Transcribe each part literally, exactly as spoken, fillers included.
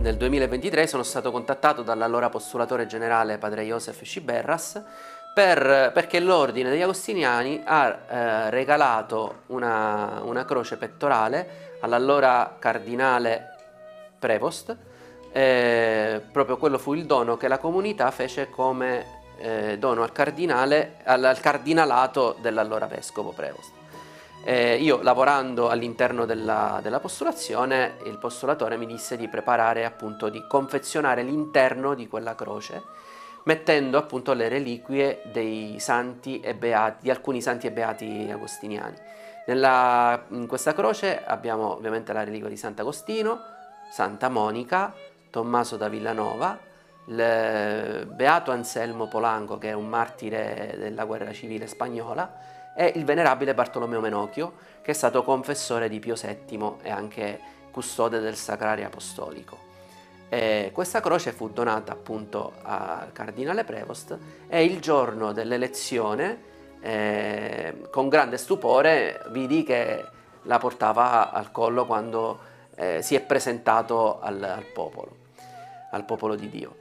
nel duemilaventitré sono stato contattato dall'allora postulatore generale padre Joseph Sciberras per, perché l'ordine degli Agostiniani ha eh, regalato una, una croce pettorale all'allora cardinale Prevost. Eh, proprio quello fu il dono che la comunità fece come eh, dono al cardinale, al, al cardinalato dell'allora vescovo Prevost. Eh, io lavorando all'interno della, della postulazione, il postulatore mi disse di preparare, appunto, di confezionare l'interno di quella croce, mettendo appunto le reliquie dei santi e beati, di alcuni santi e beati agostiniani. Nella, in questa croce abbiamo ovviamente la reliquia di Sant'Agostino, Santa Monica, Tommaso da Villanova, il beato Anselmo Polanco, che è un martire della guerra civile spagnola, e il venerabile Bartolomeo Menocchio, che è stato confessore di Pio settimo e anche custode del Sacrario Apostolico. E questa croce fu donata appunto al cardinale Prevost e il giorno dell'elezione, eh, con grande stupore, vidi che la portava al collo quando eh, si è presentato al, al popolo, al popolo di Dio.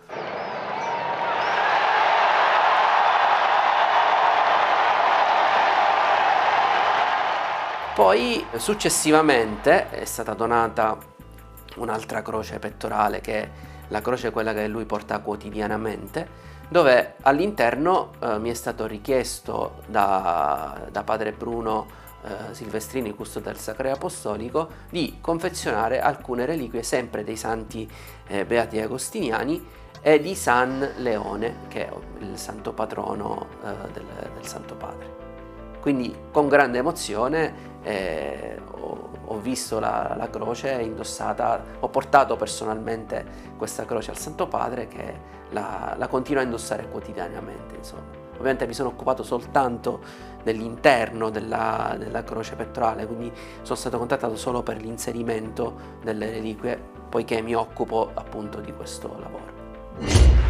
Poi successivamente è stata donata un'altra croce pettorale, che è la croce quella che lui porta quotidianamente, dove all'interno eh, mi è stato richiesto da, da padre Bruno eh, Silvestrini, custode del Sacrario Apostolico, di confezionare alcune reliquie sempre dei santi eh, beati agostiniani e di San Leone, che è il santo patrono eh, del, del Santo Padre. Quindi con grande emozione eh, ho, ho visto la, la croce indossata, ho portato personalmente questa croce al Santo Padre, che la, la continua a indossare quotidianamente, insomma. Ovviamente mi sono occupato soltanto dell'interno della, della croce pettorale, quindi sono stato contattato solo per l'inserimento delle reliquie, poiché mi occupo appunto di questo lavoro.